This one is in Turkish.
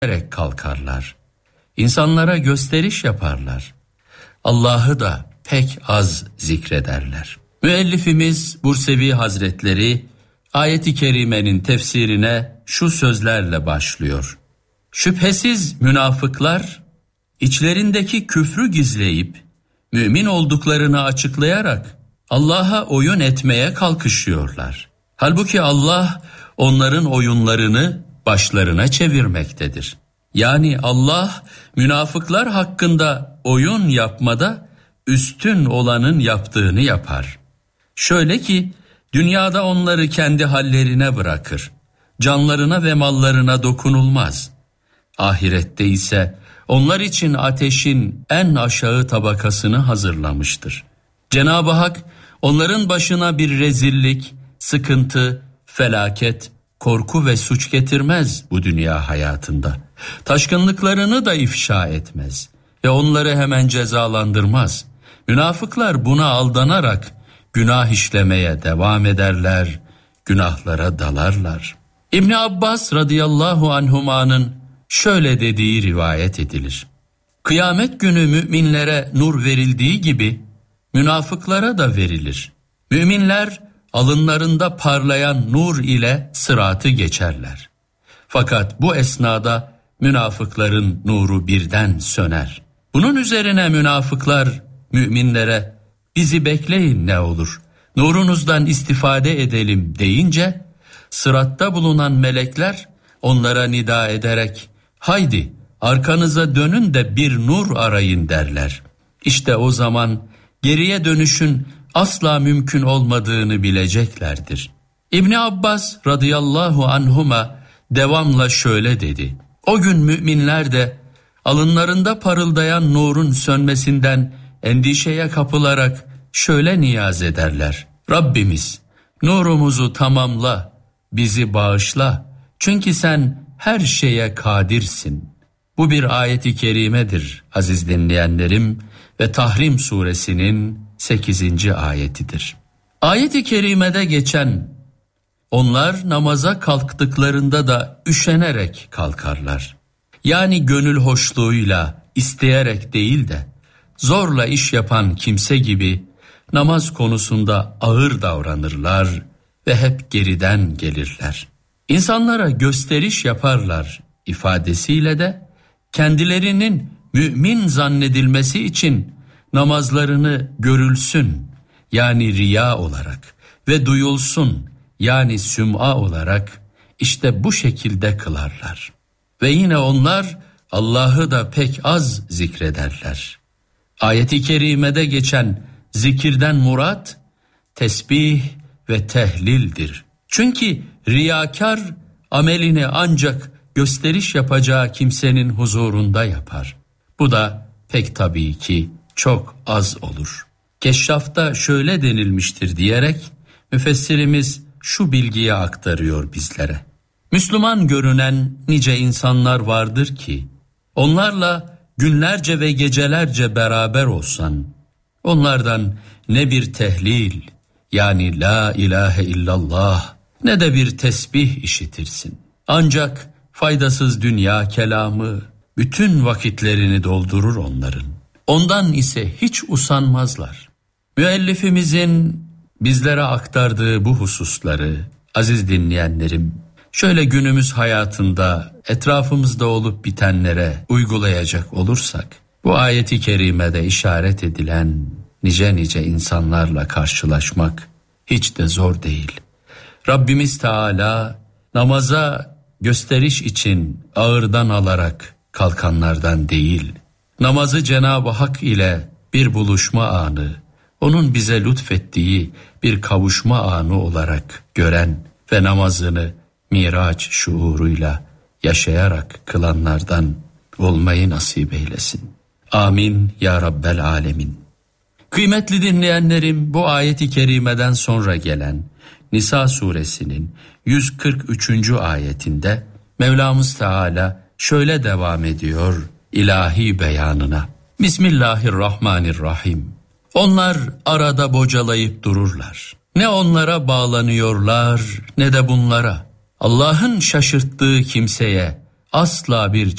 ederek kalkarlar. İnsanlara gösteriş yaparlar. Allah'ı da pek az zikrederler. Müellifimiz Bursevi Hazretleri ayet-i kerimenin tefsirine şu sözlerle başlıyor. Şüphesiz münafıklar içlerindeki küfrü gizleyip mümin olduklarını açıklayarak Allah'a oyun etmeye kalkışıyorlar. Halbuki Allah onların oyunlarını başlarına çevirmektedir. Yani Allah münafıklar hakkında oyun yapmada üstün olanın yaptığını yapar. Şöyle ki dünyada onları kendi hallerine bırakır. Canlarına ve mallarına dokunulmaz. Ahirette ise onlar için ateşin en aşağı tabakasını hazırlamıştır. Cenab-ı Hak onların başına bir rezillik, sıkıntı, felaket, korku ve suç getirmez bu dünya hayatında. Taşkınlıklarını da ifşa etmez ve onları hemen cezalandırmaz. Münafıklar buna aldanarak günah işlemeye devam ederler, günahlara dalarlar. İbn Abbas radıyallahu anhuma'nın şöyle dediği rivayet edilir. Kıyamet günü müminlere nur verildiği gibi münafıklara da verilir. Müminler alınlarında parlayan nur ile sıratı geçerler. Fakat bu esnada münafıkların nuru birden söner. Bunun üzerine münafıklar müminlere bizi bekleyin ne olur, nurunuzdan istifade edelim deyince sıratta bulunan melekler onlara nida ederek haydi arkanıza dönün de bir nur arayın derler. İşte o zaman geriye dönüşün asla mümkün olmadığını bileceklerdir. İbn Abbas radıyallahu anhuma devamla şöyle dedi. O gün müminler de alınlarında parıldayan nurun sönmesinden endişeye kapılarak şöyle niyaz ederler. Rabbimiz nurumuzu tamamla, bizi bağışla. Çünkü sen her şeye kadirsin. Bu bir ayet-i kerimedir aziz dinleyenlerim ve Tahrim suresinin 8. ayetidir. Ayet-i kerimede geçen onlar namaza kalktıklarında da üşenerek kalkarlar. Yani gönül hoşluğuyla, isteyerek değil de zorla iş yapan kimse gibi namaz konusunda ağır davranırlar ve hep geriden gelirler. İnsanlara gösteriş yaparlar ifadesiyle de kendilerinin mümin zannedilmesi için namazlarını görülsün yani riya olarak ve duyulsun yani süm'a olarak işte bu şekilde kılarlar. Ve yine onlar Allah'ı da pek az zikrederler. Ayet-i kerimede geçen zikirden murat tesbih ve tehlildir. Çünkü riyakar amelini ancak gösteriş yapacağı kimsenin huzurunda yapar. Bu da pek tabii ki çok az olur. Keşşaf'ta şöyle denilmiştir diyerek müfessirimiz şu bilgiyi aktarıyor bizlere. Müslüman görünen nice insanlar vardır ki onlarla günlerce ve gecelerce beraber olsan onlardan ne bir tehlil yani la ilahe illallah ne de bir tesbih işitirsin. Ancak faydasız dünya kelamı bütün vakitlerini doldurur onların. Ondan ise hiç usanmazlar. Müellifimizin bizlere aktardığı bu hususları aziz dinleyenlerim şöyle günümüz hayatında etrafımızda olup bitenlere uygulayacak olursak bu ayet-i kerimede işaret edilen nice insanlarla karşılaşmak hiç de zor değil. Rabbimiz Teala namaza gösteriş için ağırdan alarak kalkanlardan değil, namazı Cenab-ı Hak ile bir buluşma anı, onun bize lütfettiği bir kavuşma anı olarak gören ve namazını Miraç şuuruyla yaşayarak kılanlardan olmayı nasip eylesin. Amin ya Rabbel Alemin. Kıymetli dinleyenlerim, bu ayet-i kerimeden sonra gelen Nisa suresinin 143. ayetinde Mevlamız Teala şöyle devam ediyor ilahi beyanına. Bismillahirrahmanirrahim. Onlar arada bocalayıp dururlar. Ne onlara bağlanıyorlar ne de bunlara. Allah'ın şaşırttığı kimseye asla bir